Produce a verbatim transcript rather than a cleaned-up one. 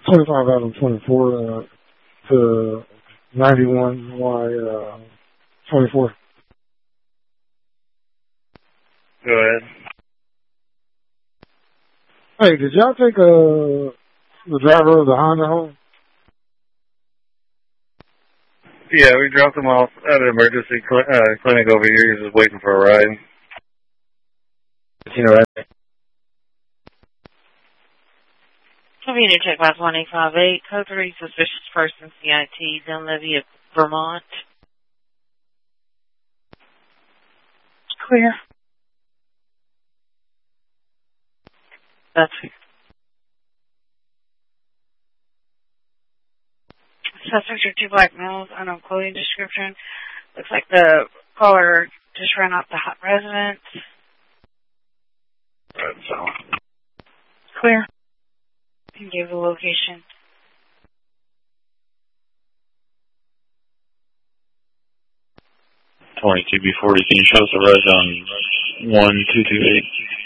twenty-five out of twenty-four uh, to ninety-one Y uh, twenty-four. Go ahead. Hey, did y'all take uh, the driver of the Honda home? Yeah, we dropped him off at an emergency cl- uh, clinic over here. He's just waiting for a ride. You know that. Computer check by one eight five eight, code three, suspicious person, C I T, Dunleavy, Vermont. Clear. That's clear. Suspects are two black males, unknown clothing description. Looks like the caller just ran off the hot residence. Right, so. Clear. And gave the location. twenty-two B forty, can you show us the res on one two two eight?